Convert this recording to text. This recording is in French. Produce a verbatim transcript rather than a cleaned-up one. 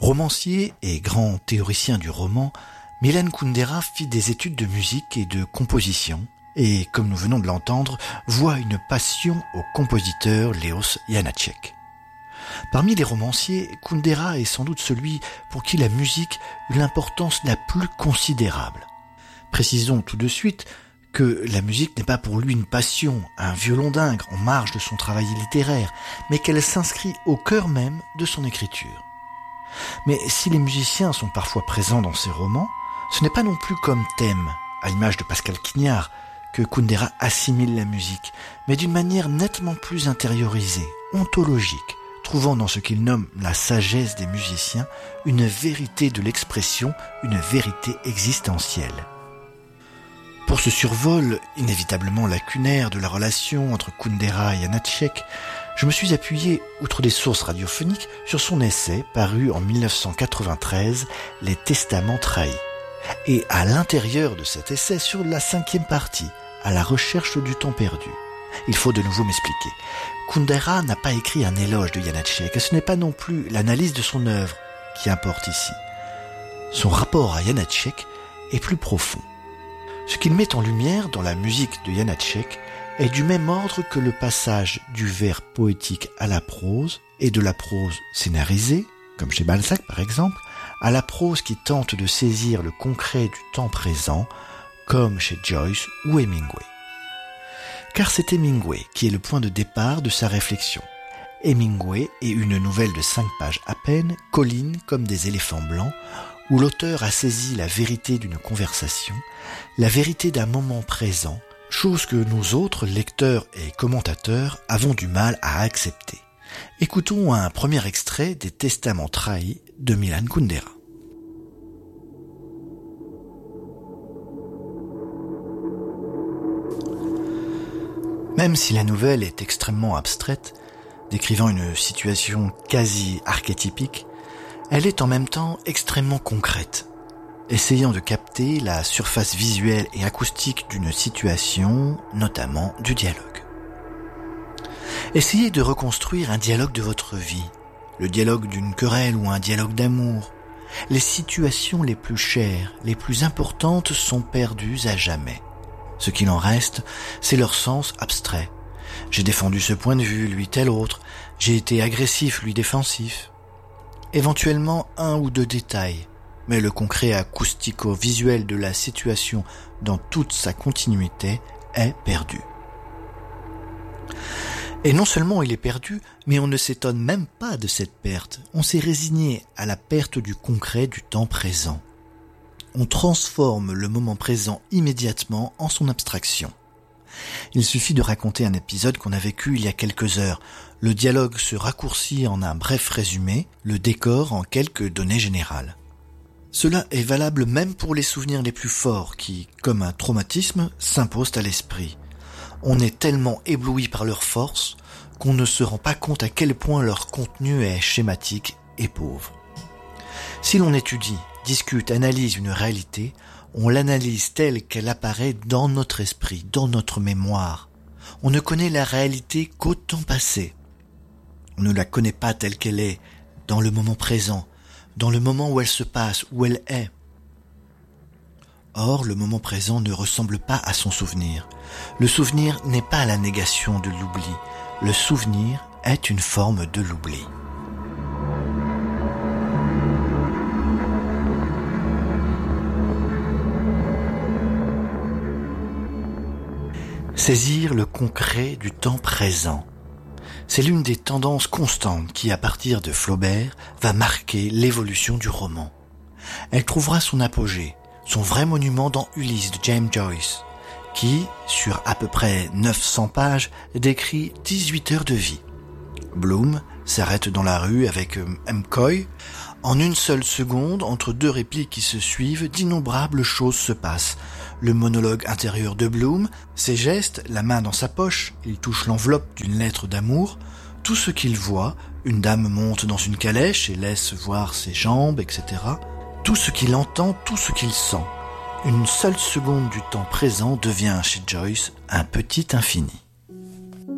Romancier et grand théoricien du roman, Milan Kundera fit des études de musique et de composition et, comme nous venons de l'entendre, voua une passion au compositeur Leos Janáček. Parmi les romanciers, Kundera est sans doute celui pour qui la musique eut l'importance la plus considérable. Précisons tout de suite que la musique n'est pas pour lui une passion, un violon d'ingre en marge de son travail littéraire, mais qu'elle s'inscrit au cœur même de son écriture. Mais si les musiciens sont parfois présents dans ses romans, ce n'est pas non plus comme thème, à l'image de Pascal Quignard, que Kundera assimile la musique, mais d'une manière nettement plus intériorisée, ontologique, trouvant dans ce qu'il nomme la sagesse des musiciens une vérité de l'expression, une vérité existentielle. Pour ce survol inévitablement lacunaire de la relation entre Kundera et Janáček, je me suis appuyé, outre des sources radiophoniques, sur son essai paru en mille neuf cent quatre-vingt-treize, Les Testaments trahis, et à l'intérieur de cet essai sur la cinquième partie, à la recherche du temps perdu. Il faut de nouveau m'expliquer. Kundera n'a pas écrit un éloge de Janáček, et ce n'est pas non plus l'analyse de son œuvre qui importe ici. Son rapport à Janáček est plus profond. Ce qu'il met en lumière dans la musique de Janáček est du même ordre que le passage du vers poétique à la prose et de la prose scénarisée, comme chez Balzac par exemple, à la prose qui tente de saisir le concret du temps présent, comme chez Joyce ou Hemingway. Car c'est Hemingway qui est le point de départ de sa réflexion. Hemingway est une nouvelle de cinq pages à peine, colline comme des éléphants blancs, où l'auteur a saisi la vérité d'une conversation, la vérité d'un moment présent, chose que nous autres, lecteurs et commentateurs, avons du mal à accepter. Écoutons un premier extrait des Testaments trahis de Milan Kundera. Même si la nouvelle est extrêmement abstraite, décrivant une situation quasi archétypique, elle est en même temps extrêmement concrète, essayant de capter la surface visuelle et acoustique d'une situation, notamment du dialogue. Essayez de reconstruire un dialogue de votre vie, le dialogue d'une querelle ou un dialogue d'amour. Les situations les plus chères, les plus importantes sont perdues à jamais. Ce qu'il en reste, c'est leur sens abstrait. J'ai défendu ce point de vue, lui tel autre. J'ai été agressif, lui défensif. Éventuellement un ou deux détails, mais le concret acoustico-visuel de la situation dans toute sa continuité est perdu. Et non seulement il est perdu, mais on ne s'étonne même pas de cette perte. On s'est résigné à la perte du concret du temps présent. On transforme le moment présent immédiatement en son abstraction. Il suffit de raconter un épisode qu'on a vécu il y a quelques heures. Le dialogue se raccourcit en un bref résumé, le décor en quelques données générales. Cela est valable même pour les souvenirs les plus forts qui, comme un traumatisme, s'imposent à l'esprit. On est tellement ébloui par leur force qu'on ne se rend pas compte à quel point leur contenu est schématique et pauvre. Si l'on étudie, discute, analyse une réalité, on l'analyse telle qu'elle apparaît dans notre esprit, dans notre mémoire. On ne connaît la réalité qu'au temps passé. On ne la connaît pas telle qu'elle est, dans le moment présent, dans le moment où elle se passe, où elle est. Or, le moment présent ne ressemble pas à son souvenir. Le souvenir n'est pas la négation de l'oubli. Le souvenir est une forme de l'oubli. Saisir le concret du temps présent. C'est l'une des tendances constantes qui, à partir de Flaubert, va marquer l'évolution du roman. Elle trouvera son apogée, son vrai monument dans Ulysse de James Joyce, qui, sur à peu près neuf cents pages, décrit dix-huit heures de vie. Bloom s'arrête dans la rue avec McCoy. En une seule seconde, entre deux répliques qui se suivent, d'innombrables choses se passent. Le monologue intérieur de Bloom, ses gestes, la main dans sa poche, il touche l'enveloppe d'une lettre d'amour, tout ce qu'il voit, une dame monte dans une calèche et laisse voir ses jambes, et cetera. Tout ce qu'il entend, tout ce qu'il sent. Une seule seconde du temps présent devient chez Joyce un petit infini.